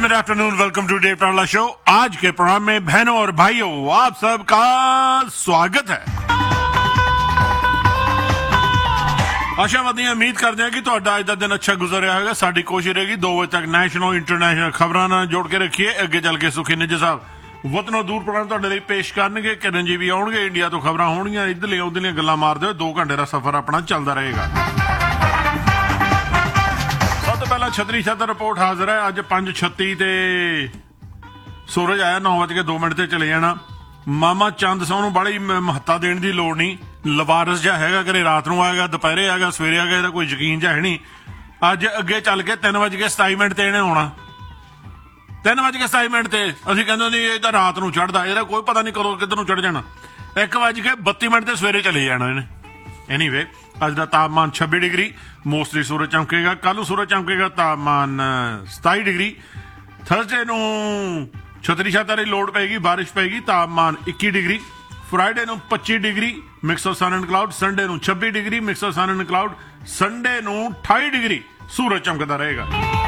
Mid afternoon, welcome to day टावला show. आज के programme में बहनों और भाइयों आप सबका स्वागत है। आशावादी उम्मीद करते हैं कि ਤੁਹਾਡਾ ਅੱਜ ਦਾ ਦਿਨ अच्छा गुजरिया होगा। साडी कोशिश रहेगी 2 बजे तक नेशनल इंटरनेशनल खबरां ਨਾਲ जोड़ के रखिए। ਅੱਗੇ ਚੱਲ ਕੇ ਸੁਖੀ ਨਿੱਜ ਸਾਹਿਬ ਵਤਨੋਂ ਦੂਰ ਪ੍ਰੋਗਰਾਮ ਤੁਹਾਡੇ ਲਈ ਪੇਸ਼ ਕਰਨਗੇ। ਕਿਰਨ ਜੀ ਵੀ ਆਉਣਗੇ, ਇੰਡੀਆ ਤੋਂ ਖਬਰਾਂ ਹੋਣਗੀਆਂ, ਇੱਧਰਲੀਆਂ ਉੱਧਰਲੀਆਂ ਗੱਲਾਂ ਮਾਰਦੇ ਹੋਏ 2 ਘੰਟੇ ਦਾ ਸਫ਼ਰ ਆਪਣਾ ਚੱਲਦਾ ਰਹੇਗਾ। ਸਭ ਤੋਂ ਪਹਿਲਾਂ ਛਤਰੀ ਛੱਤਰ ਰਿਪੋਰਟ ਹਾਜ਼ਰ ਹੈ। ਅੱਜ 5:36 ਤੇ ਸੂਰਜ ਆਇਆ, 9:02 ਤੇ ਚਲੇ ਜਾਣਾ। ਮਾਮਾ ਚੰਦ ਸੌ ਨੂੰ ਬੜੀ ਮਹੱਤਤਾ ਦੇਣ ਦੀ ਲੋੜ ਨਹੀਂ। ਲਵਾਰਸ ਜਿਹਾ ਹੈਗਾ, ਕਰੇ ਰਾਤ ਨੂੰ ਆਏਗਾ, ਦੁਪਹਿਰੇ ਆਏਗਾ, ਸਵੇਰੇ ਆਏਗਾ, ਇਹਦਾ ਕੋਈ ਯਕੀਨ ਜਿਹਾ ਹੈ ਨਹੀਂ। ਅੱਜ ਅੱਗੇ ਚੱਲ ਕੇ 3:27 ਤੇ ਇਹਨੇ ਆਉਣਾ। 3:27 ਤੇ ਅਸੀਂ ਕਹਿੰਦੇ ਨਹੀਂ ਇਹ ਤਾਂ ਰਾਤ ਨੂੰ ਚੜ੍ਹਦਾ, ਇਹਦਾ ਕੋਈ ਪਤਾ ਨਹੀਂ ਕਦੋਂ ਕਿੱਧਰ ਨੂੰ ਚੜ੍ਹ ਜਾਣਾ। 1:32 ਤੇ ਸਵੇਰੇ ਚਲੇ ਜਾਣਾ ਇਹਨੇ। ਐਨੀਵੇ ਅੱਜ ਦਾ ਤਾਪਮਾਨ 26 ਡਿਗਰੀ, ਮੋਸਟਲੀ ਸੂਰਜ ਚਮਕੇਗਾ। ਕੱਲ ਨੂੰ ਸੂਰਜ ਚਮਕੇਗਾ, ਤਾਪਮਾਨ 27 ਡਿਗਰੀ। ਥਰਸਡੇ ਨੂੰ ਛਤਰੀ ਛਾਤਾਂ ਦੀ ਲੋੜ ਪਏਗੀ, ਬਾਰਿਸ਼ ਪਏਗੀ, ਤਾਪਮਾਨ 21 ਡਿਗਰੀ। ਫਰਾਈਡੇ ਨੂੰ 25 degree, mix of son and cloud. Sunday ਨੂੰ 26 degree, mix of son and cloud. Sunday ਨੂੰ 28 ਡਿਗਰੀ ਸੂਰਜ ਚਮਕਦਾ ਰਹੇਗਾ।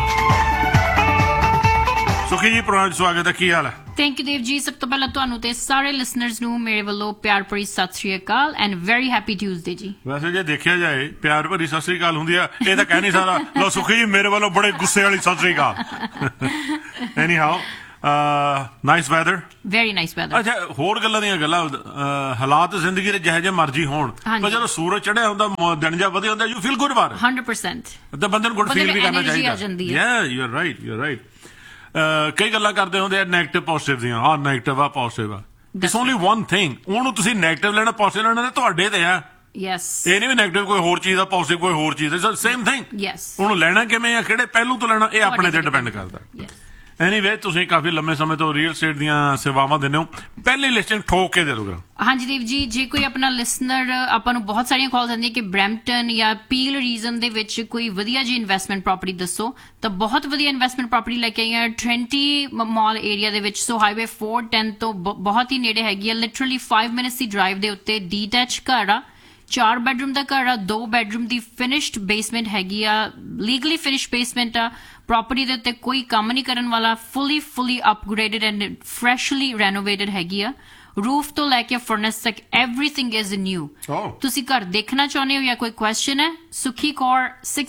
ਸੁਖੀ ਜੀ, ਪ੍ਰੋਗਰਾਮ ਸਵਾਗਤ ਹੈ, ਕੀ ਹਾਲ ਹੈ? Thank you Dev ji. ਸਭ ਤੋਂ ਪਹਿਲਾਂ ਤੁਹਾਨੂੰ ਤੇ ਸਾਰੇ ਲਿਸਨਰਸ ਨੂੰ ਮੇਰੇ ਵੱਲੋਂ ਪਿਆਰ ਭਰੀ ਸਤਿ ਸ਼੍ਰੀ ਅਕਾਲ ਐਂਡ ਵੈਰੀ ਹੈਪੀ ਟਿਊਜ਼ਡੇ ਜੀ। ਵੈਸੇ ਜੇ ਦੇਖਿਆ ਜਾਏ ਪਿਆਰ ਭਰੀ ਸਤਿ ਸ਼੍ਰੀ ਅਕਾਲ ਹੁੰਦੀ ਆ, ਇਹ ਤਾਂ ਕਹਿ ਨਹੀਂ ਸਕਦਾ ਲੋ ਸੁਖੀ ਜੀ ਮੇਰੇ ਵੱਲੋਂ ਬੜੇ ਗੁੱਸੇ ਵਾਲੀ ਸਤਿ ਸ਼੍ਰੀ ਅਕਾਲ। ਐਨੀ ਹਾਓ nice weather, very nice weather. ਅੱਛਾ, ਹੋਰ ਗੱਲਾਂ ਦੀਆਂ ਗੱਲਾਂ, ਹਾਲਾਤ ਜ਼ਿੰਦਗੀ ਦੇ ਜਿਹੇ ਜਿਹੇ ਮਰਜ਼ੀ ਹੋਣ, ਪਰ ਜਦੋਂ ਸੂਰਜ ਚੜਿਆ ਹੁੰਦਾ, ਦਿਨ ਜਿਹਾ ਵਧੀਆ ਹੁੰਦਾ, ਯੂ ਫੀਲ ਗੁੱਡ ਬਾਰ 100%। ਤਾਂ ਬੰਦੇ ਨੂੰ ਗੁੱਡ ਫੀਲ ਵੀ ਕਰਨਾ ਚਾਹੀਦਾ। ਯਾ you are right, you are right. ਕਈ ਗੱਲਾਂ ਕਰਦੇ ਹੁੰਦੇ ਆ ਨੈਗੇਟਿਵ ਪੋਜ਼ਿਟਿਵ ਦੀਆਂ, ਆਹ ਨੈਗੇਟਿਵ ਆ ਪੋਜ਼ਿਟਿਵ ਆ। It's only one thing. ਉਹਨੂੰ ਤੁਸੀਂ ਨੈਗੇਟਿਵ ਲੈਣਾ, ਪੋਜ਼ਿਟਿਵ ਲੈਣਾ, ਤੁਹਾਡੇ ਤੇ ਆ। ਯੈਸ, ਇਹ ਨਹੀਂ ਵੀ ਨੈਗੇਟਿਵ ਕੋਈ ਹੋਰ ਚੀਜ਼ ਆ, ਪੋਜ਼ਿਟਿਵ ਕੋਈ ਹੋਰ ਚੀਜ਼ ਆ, ਸੇਮ ਥਿੰਗ। ਯੈਸ, ਉਹਨੂੰ ਲੈਣਾ ਕਿਵੇਂ ਆ, ਕਿਹੜੇ ਪਹਿਲੂ ਤੋਂ ਲੈਣਾ, ਇਹ ਆਪਣੇ ਤੇ ਡਿਪੈਂਡ ਕਰਦਾ। ਐਨੀਵੇ ਤੁਸੀਂ ਕਾਫੀ ਲੰਮੇ ਸਮੇਂ ਤੋਂ ਰੀਅਲ ਸਟੇਟ ਦੀਆਂ ਸੇਵਾਵਾਂ ਦਿੰਦੇ ਹੋ, ਪਹਿਲੀ ਲਿਸਟਿੰਗ ਠੋਕ ਕੇ ਦੇ ਦੋਗੇ। ਹਾਂਜੀ ਦੇਵ ਜੀ, ਜੇ ਕੋਈ ਆਪਣਾ ਲਿਸਨਰ ਆਪਾਂ ਨੂੰ ਬਹੁਤ ਸਾਰੀਆਂ ਕਾਲਸ ਆਉਂਦੀਆਂ ਕਿ ਬਰੈਂਪਟਨ ਜਾਂ ਪੀਲ ਰੀਜਨ ਦੇ ਵਿੱਚ ਕੋਈ ਵਧੀਆ ਜੀ ਇਨਵੈਸਟਮੈਂਟ ਪ੍ਰਾਪਰਟੀ ਦੱਸੋ, ਤਾਂ ਬਹੁਤ ਵਧੀਆ ਇਨਵੈਸਟਮੈਂਟ ਪ੍ਰਾਪਰਟੀ ਲੈ ਕੇ ਆਈ ਹਾਂ ਟ੍ਰੈਂਟੀ ਮਾਲ ਏਰੀਆ ਦੇ ਵਿੱਚ। ਸੋ ਹਾਈਵੇ 410 ਤੋਂ ਬਹੁਤ ਹੀ ਨੇੜੇ ਹੈਗੀ ਆ, ਲਿਟਰਲੀ 5 ਮਿੰਟਸ ਦੀ ਡਰਾਈਵ ਦੇ ਉੱਤੇ। ਡੀਟੈਚ ਘਰ ਆ, 4 ਬੈਡਰੂਮ ਦਾ ਘਰ ਆ, 2 ਬੈਡਰੂਮ ਦੀ ਫਿਨਿਸ਼ਡ ਬੇਸਮੈਂਟ ਹੈਗੀ ਆ, ਲੀਗਲੀ ਫਿਨਿਸ਼ਡ ਬੇਸਮੈਂਟ ਆ। ਪ੍ਰੋਪਰਟੀ ਦੇ ਉੱਤੇ ਕੋਈ ਕੰਮ ਨਹੀਂ ਕਰਨ ਵਾਲਾ, ਫੁੱਲੀ ਅਪਗ੍ਰੇਡਡ ਐਂਡ ਫਰੈਸ਼ਲੀ ਰੈਨੋਵੇਟਡ ਹੈਗੀ ਆ। ਰੂਫ ਤੋਂ ਲੈ ਕੇ ਫਰਨੈਸ ਤੱਕ ਐਵਰੀਥਿੰਗ ਇਜ਼ ਨਿਊ। ਤੁਸੀਂ ਘਰ ਦੇਖਣਾ ਚਾਹੁੰਦੇ ਹੋ ਜਾਂ ਕੋਈ ਕੁਐਸਚਨ ਹੈ, ਸੁਖੀ ਕੌਰ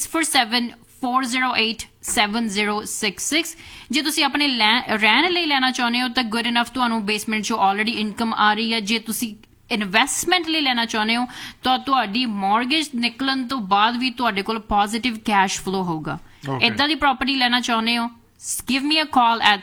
6474087066। ਜੇ ਤੁਸੀਂ ਆਪਣੇ ਰਹਿਣ ਲਈ ਲੈਣਾ ਚਾਹੁੰਦੇ ਹੋ ਤਾਂ ਗੁੱਡ ਇਨਫ, ਤੁਹਾਨੂੰ ਬੇਸਮੈਂਟ 'ਚੋਂ ਆਲਰੇਡੀ ਇਨਕਮ ਆ ਰਹੀ ਹੈ। ਜੇ ਤੁਸੀਂ ਇਨਵੈਸਟਮੈਂਟ ਲਈ ਲੈਣਾ ਚਾਹੁੰਦੇ ਹੋ ਤਾਂ ਤੁਹਾਡੀ ਮੌਰਗੇਜ ਨਿਕਲਣ ਤੋਂ ਬਾਅਦ ਵੀ ਤੁਹਾਡੇ ਕੋਲ ਪੋਜ਼ਿਟਿਵ ਕੈਸ਼ ਫਲੋ ਹੋਊਗਾ। ਏਦਾਂ ਦੀ ਪ੍ਰਾਪਰਟੀ ਲੈਣਾ ਚਾਹੁੰਦੇ ਹੋ, give me a call at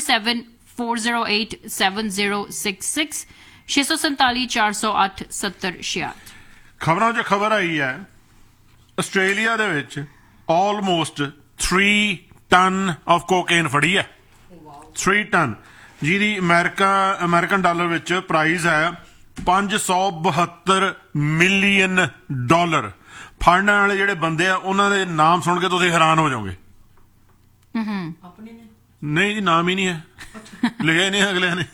6474087066 647 408 7066। ਖਬਰਾਂ 'ਚ ਖਬਰ ਆਈ ਹੈ, ਆਸਟ੍ਰੇਲੀਆ ਦੇ ਵਿੱਚ ਆਲਮੋਸਟ 3 ਟਨ ਆਫ ਕੋਕੇਨ ਫੜੀ ਹੈ। 3 ਟਨ, ਜਿਹਦੀ ਅਮਰੀਕਨ ਡਾਲਰ ਵਿੱਚ ਪ੍ਰਾਈਸ ਹੈ $572 ਮਿਲੀਅਨ। ਫੜਨ ਵਾਲੇ ਜਿਹੜੇ ਬੰਦੇ ਆ ਉਹਨਾਂ ਦੇ ਨਾਮ ਸੁਣ ਕੇ ਤੁਸੀਂ ਹੈਰਾਨ ਹੋ ਜਾਓਗੇ। ਨਹੀਂ ਜੀ, ਨਾਮ ਹੀ ਨਹੀਂ ਹੈ, ਲਿਖਿਆ ਨਹੀਂ ਅਗਲਿਆਂ ਨੇ।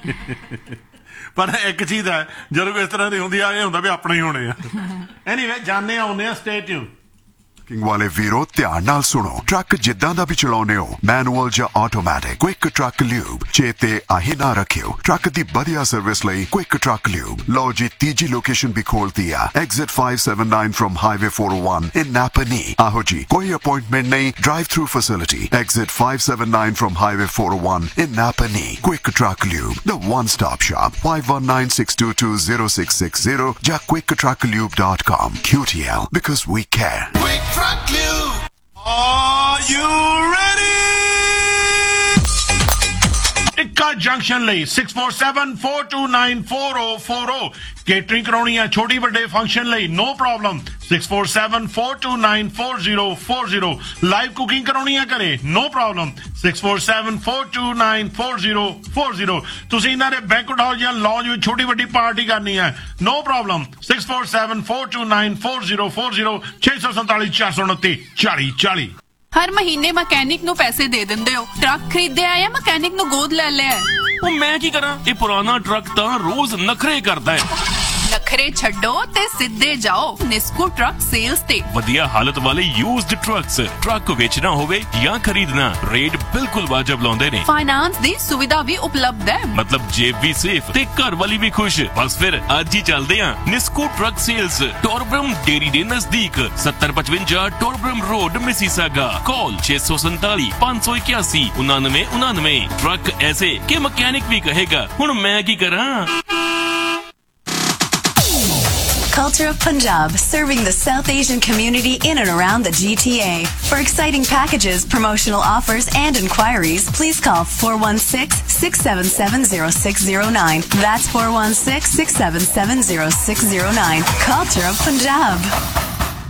ਪਰ ਇੱਕ ਚੀਜ਼ ਹੈ, ਜਦੋਂ ਕੋਈ ਇਸ ਤਰ੍ਹਾਂ ਦੀ ਹੁੰਦੀ ਆ, ਇਹ ਹੁੰਦਾ ਵੀ ਆਪਣੇ ਹੀ ਹੋਣੇ ਆ। ਐਨੀਵੇ ਜਾਣੇ ਆਉਂਦੇ ਆ, ਸਟੇ ਟਿਊਨ। ਵਾਲੇ ਵੀਰੋ ਧਿਆਨ ਨਾਲ ਸੁਣੋ, ਟਰੱਕ ਜਿੱਦਾਂ ਦਾ ਵੀ ਚਲਾਉਨੇ ਹੋ, ਮੈਨੂਅਲ ਜਾਂ ਆਟੋਮੈਟਿਕ, ਕੁਇਕ ਟਰੱਕ ਲਿਊਬ ਚੇਤੇ ਆਹੀ ਨਾ ਰੱਖਿਓ। ਟਰੱਕ ਦੀ ਵਧੀਆ ਸਰਵਿਸ ਲਈ ਕੁਇਕ ਟਰੱਕ ਲਿਊਬ। ਲਓ ਜੀ, ਤੀਜੀ ਲੋਕੇਸ਼ਨ ਵੀ ਖੋਲਤੀ ਆ, ਐਗਜ਼ਿਟ 579 ਫਰਮ ਹਾਈਵੇ 401 ਇਨ ਨਾਪਨੀ। ਆਹੋ ਜੀ, ਕੋਈ ਅਪਾਇੰਟਮੈਂਟ ਨਹੀਂ, drive through facility. Exit 579 firm highway 401 in ਨਾਪਨੀ। Quick truck lube, the one stop shop। 5196220660 ਜਾਂ quicktrucklube.com। QTL, because we care. Truck Lube. Are you ready? Tikka junction ਲਈ 6474294040 catering ਕਰਾਉਣੀ ਹੈ, ਛੋਟੀ ਵੱਡੇ ਫੰਕਸ਼ਨ ਲਈ ਨੋ ਪ੍ਰੋਬਲਮ। 6474294040 ਲਾਈਵ ਕੁਕਿੰਗ ਕਰਾਉਣੀ ਹੈ ਘਰੇ, ਨੋ ਪ੍ਰੋਬਲਮ। 6474294040 ਤੁਸੀਂ ਇਹਨਾਂ ਦੇ ਬੈਂਕੁਏਟ ਹਾਲ ਜਾਂ ਲੌਂਜ ਵਿੱਚ ਛੋਟੀ ਵੱਡੀ ਪਾਰਟੀ ਕਰਨੀ ਹੈ, ਨੋ ਪ੍ਰੋਬਲਮ। 6474294040 647 429 4040। ਹਰ ਮਹੀਨੇ ਮਕੈਨਿਕ ਨੂੰ ਪੈਸੇ ਦੇ ਦਿੰਦੇ ਹੋ। ਟਰੱਕ ਖਰੀਦਿਆ ਜਾਂ ਮਕੈਨਿਕ ਨੂੰ ਗੋਦ ਲੈ ਲਿਆ? ਉਹ ਮੈਂ ਕੀ ਕਰਾਂ, ਇਹ ਪੁਰਾਣਾ ਟਰੱਕ ਤਾਂ ਰੋਜ਼ ਨਖਰੇ ਕਰਦਾ ਹੈ। ਨਖਰੇ ਛੱਡੋ ਤੇ ਸਿੱਧੇ ਜਾਓ ਨਿਸਕੂ ਟਰੱਕ ਸੇਲਸ ਤੇ। ਵਧੀਆ ਹਾਲਤ ਵਾਲੇ ਯੂਜ਼ਡ ਟਰੱਕਸ, ਟਰੱਕ ਵੇਚਣਾ ਹੋਵੇ ਜਾਂ ਖਰੀਦਣਾ, ਰੇਟ ਬਿਲਕੁਲ ਵਾਜਬ ਲਾਉਂਦੇ ਨੇ। ਫਾਈਨਾਂਸ ਦੀ ਸੁਵਿਧਾ ਵੀ ਉਪਲਬਧ ਹੈ। ਮਤਲਬ ਜੇਬ ਵੀ ਸੇਫ ਤੇ ਘਰ ਵਾਲੀ ਵੀ ਖੁਸ਼। ਬਸ ਫਿਰ ਅੱਜ ਹੀ ਚੱਲਦੇ ਆਂ ਨਿਸਕੂ ਟਰੱਕ ਸੇਲਸ, ਟੋਰਬਰਮ ਡੇਰੀ ਦੇ ਨਜ਼ਦੀਕ, 7055 ਟੋਰਬਰਮ ਰੋਡ, ਮਿਸੀਸਾਗਾ। ਕਾਲ 647 581 9999। ਟਰੱਕ ਐਸੇ ਕਿ ਮਕੈਨਿਕ ਵੀ ਕਹੇਗਾ ਹੁਣ ਮੈਂ ਕੀ ਕਰਾਂ। Culture of Punjab, serving the South Asian community in and around the GTA. For exciting packages, promotional offers, and inquiries, please call 416-677-0609. That's 416-677-0609. Culture of Punjab.